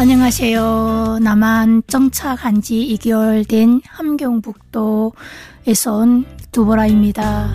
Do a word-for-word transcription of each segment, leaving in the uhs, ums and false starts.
안녕하세요. 남한 정착한 지 이 개월 된 함경북도에서 온 두보라입니다.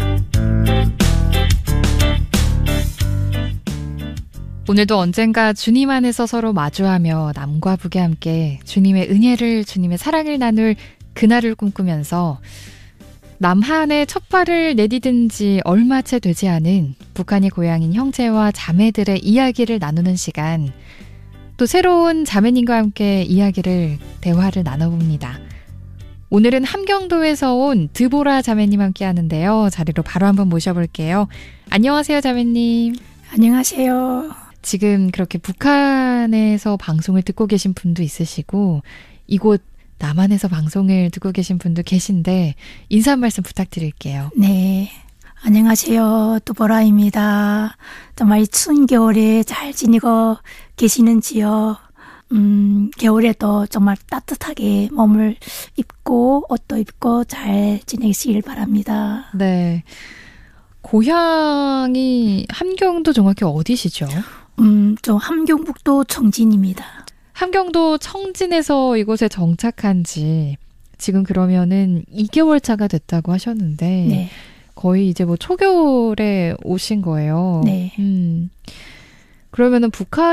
오늘도 언젠가 주님 안에서 서로 마주하며 남과 북에 함께 주님의 은혜를, 주님의 사랑을 나눌 그날을 꿈꾸면서 남한에 첫 발을 내디딘 지 얼마 채 되지 않은 북한이 고향인 형제와 자매들의 이야기를 나누는 시간, 또 새로운 자매님과 함께 이야기를, 대화를 나눠봅니다. 오늘은 함경도에서 온 드보라 자매님 함께 하는데요. 자리로 바로 한번 모셔볼게요. 안녕하세요, 자매님. 안녕하세요. 지금 그렇게 북한에서 방송을 듣고 계신 분도 있으시고 이곳 남한에서 방송을 듣고 계신 분도 계신데 인사 한 말씀 부탁드릴게요. 네, 안녕하세요. 두보라입니다. 정말 추운 겨울에 잘 지내고 계시는지요? 음, 겨울에도 정말 따뜻하게 몸을 입고 옷도 입고 잘 지내시길 바랍니다. 네, 고향이 함경도 정확히 어디시죠? 음, 저 함경북도 청진입니다. 함경도 청진에서 이곳에 정착한 지 지금 그러면은 이 개월 차가 됐다고 하셨는데 네. 거의 이제 뭐 초겨울에 오신 거예요. 네. 음. 그러면은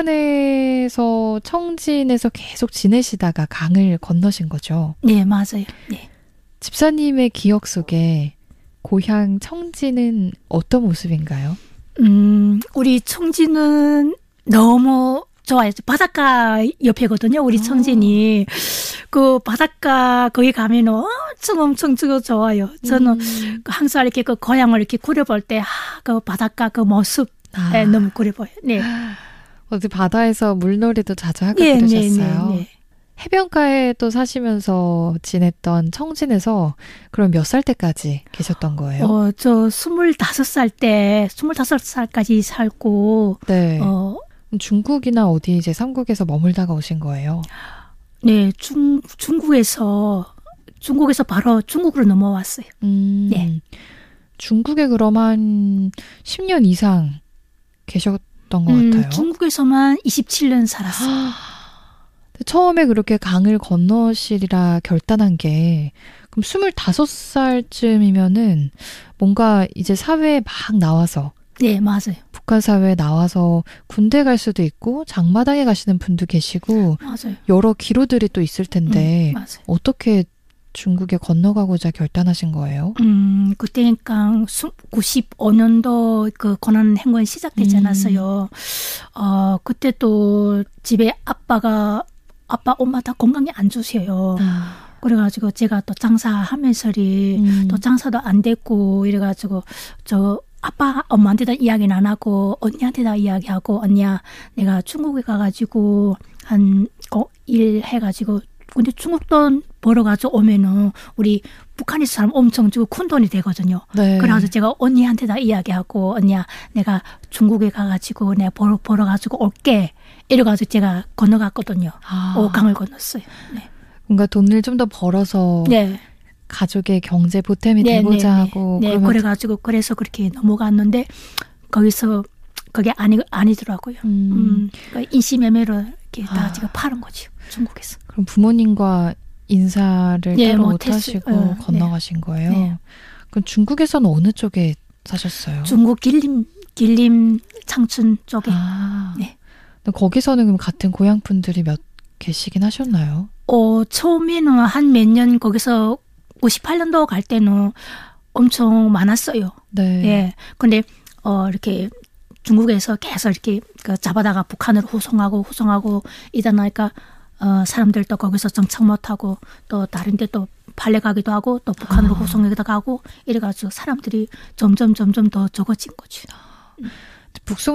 북한에서 청진에서 계속 지내시다가 강을 건너신 거죠? 네, 맞아요. 네. 집사님의 기억 속에 고향 청진은 어떤 모습인가요? 음, 우리 청진은 너무 좋아요. 바닷가 옆이거든요. 우리 청진이. 그 바닷가 거기 가면 엄청 엄청 좋아요. 저는 음. 항상 이렇게 그 고향을 이렇게 그려볼 때, 아, 그 바닷가 그 모습 아. 네, 너무 그려보여요. 네. 어디 바다에서 물놀이도 자주 하고 네, 그러셨어요? 네, 네, 네. 해변가에 또 사시면서 지냈던 청진에서 그럼 몇 살 때까지 계셨던 거예요? 어, 저 스물다섯 살 때, 스물다섯 살까지 살고, 네. 어, 중국이나 어디 이제 삼국에서 머물다가 오신 거예요? 네, 중, 중국에서, 중국에서 바로 중국으로 넘어왔어요. 음, 네. 중국에 그럼 한 십 년 이상 계셨던 것 음, 같아요. 중국에서만 이십칠 년 살았어요. 처음에 그렇게 강을 건너시리라 결단한 게 그럼 스물다섯 살쯤이면은 뭔가 이제 사회에 막 나와서 네, 맞아요. 북한 사회에 나와서 군대 갈 수도 있고 장마당에 가시는 분도 계시고 맞아요. 여러 기로들이 또 있을 텐데 음, 맞아요. 어떻게 중국에 건너가고자 결단하신 거예요? 음, 그때니까 구십오 년도 그 고난 행군 시작되지 않았어요. 음. 어, 그때 또 집에 아빠가, 아빠, 엄마 다 건강이 안 좋으세요. 아. 그래가지고 제가 또 장사하면서리 음. 또 장사도 안 됐고 이래가지고 저 아빠, 엄마한테도 이야기는 안 하고 언니한테다 이야기하고 언니야 내가 중국에 가가지고 한 어, 일 해가지고 근데 중국 돈 벌어가지고 오면은 우리 북한에서 사람 엄청 주고 큰 돈이 되거든요. 네. 그래서 제가 언니한테다 이야기하고 언니야 내가 중국에 가가지고 내가 벌어, 벌어가지고 올게 이래가지고 제가 건너갔거든요. 아. 오, 강을 건넜어요. 네. 뭔가 돈을 좀 더 벌어서 네. 가족의 경제 보탬이 네, 되고자 네, 하고 네, 그러면... 그래가지고 그래서 그렇게 넘어갔는데 거기서 그게 아니 아니더라고요. 음. 음, 그러니까 인신매매로 이렇게 다 아. 지금 파는 거죠. 중국에서. 그럼 부모님과 인사를 네, 따로 못 못 하시고 어, 건너가신 네. 거예요? 네. 그럼 중국에서는 어느 쪽에 사셨어요? 중국 길림, 길림 창춘 쪽에. 아. 네. 거기서는 그럼 같은 고향 분들이 몇 계시긴 하셨나요? 어, 처음에는 한 몇 년 거기서 오십팔 년도 갈 때는 엄청 많았어요. 네. 네. 근데, 어, 이렇게 중국에서 계속 이렇게 그 잡아다가 북한으로 후송하고 후송하고 이다 나니까 어, 사람들도 거기서 정착 못하고 또 다른 데 또 팔려가기도 하고 또 북한으로 아. 후송하기도 하고 이래가지고 사람들이 점점 점점 더 적어진 거죠. 북송